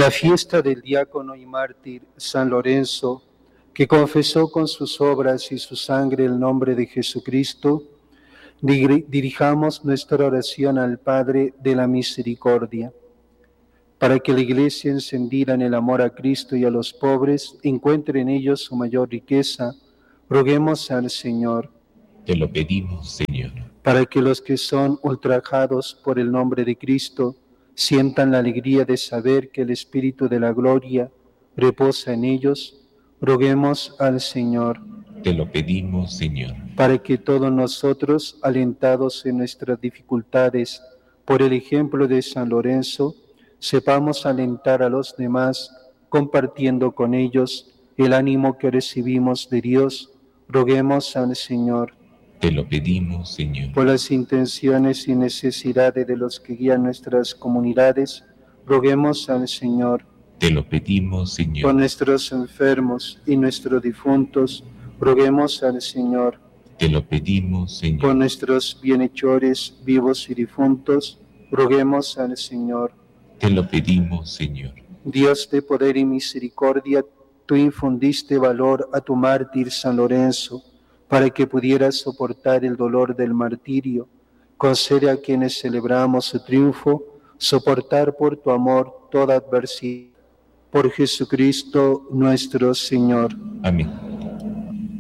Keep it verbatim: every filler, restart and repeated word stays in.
la fiesta del diácono y mártir San Lorenzo, que confesó con sus obras y su sangre el nombre de Jesucristo, dirijamos nuestra oración al Padre de la Misericordia, para que la Iglesia, encendida en el amor a Cristo y a los pobres, encuentre en ellos su mayor riqueza. Roguemos al Señor. Te lo pedimos, Señor. Para que los que son ultrajados por el nombre de Cristo sientan la alegría de saber que el Espíritu de la gloria reposa en ellos, roguemos al Señor. Te lo pedimos, Señor. Para que todos nosotros, alentados en nuestras dificultades por el ejemplo de San Lorenzo, sepamos alentar a los demás, compartiendo con ellos el ánimo que recibimos de Dios, roguemos al Señor. Te lo pedimos, Señor. Por las intenciones y necesidades de los que guían nuestras comunidades, roguemos al Señor. Te lo pedimos, Señor. Por nuestros enfermos y nuestros difuntos, roguemos al Señor. Te lo pedimos, Señor. Por nuestros bienhechores vivos y difuntos, roguemos al Señor. Te lo pedimos, Señor. Dios de poder y misericordia, tú infundiste valor a tu mártir San Lorenzo, para que pudiera soportar el dolor del martirio. Concede a quienes celebramos su triunfo, soportar por tu amor toda adversidad. Por Jesucristo nuestro Señor. Amén.